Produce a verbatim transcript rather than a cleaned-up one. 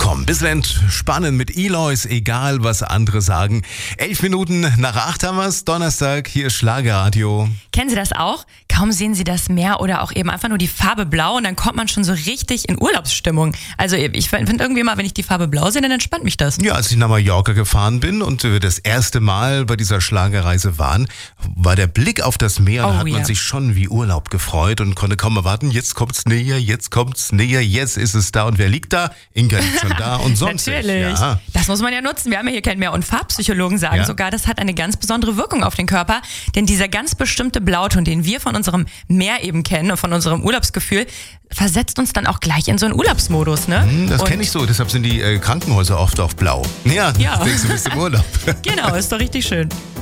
Komm, bisschen entspannen mit Eloys, egal was andere sagen. Elf Minuten nach acht haben wir's, Donnerstag, hier ist Schlagerradio. Kennen Sie das auch? Kaum sehen Sie das Meer oder auch eben einfach nur die Farbe Blau und dann kommt man schon so richtig in Urlaubsstimmung. Also ich finde irgendwie mal, wenn ich die Farbe Blau sehe, dann entspannt mich das. Ja, als ich nach Mallorca gefahren bin und wir das erste Mal bei dieser Schlagerreise waren, war der Blick auf das Meer, und Oh, da hat man ja. sich schon wie Urlaub gefreut und konnte kaum erwarten, jetzt kommt's näher, jetzt kommt's näher, jetzt ist es da. Und wer liegt da? Inga liegt schon da und sonst. Natürlich. Ja. Das muss man ja nutzen. Wir haben ja hier kein Meer. Und Farbpsychologen sagen Ja. sogar, das hat eine ganz besondere Wirkung auf den Körper. Denn dieser ganz bestimmte Blauton, den wir von unserem Meer eben kennen und von unserem Urlaubsgefühl, versetzt uns dann auch gleich in so einen Urlaubsmodus. Ne? Hm, Das Und- kenne ich so, deshalb sind die äh, Krankenhäuser oft auf blau. Ja, Ja. denkst du, bist im Urlaub. Genau, ist doch richtig schön.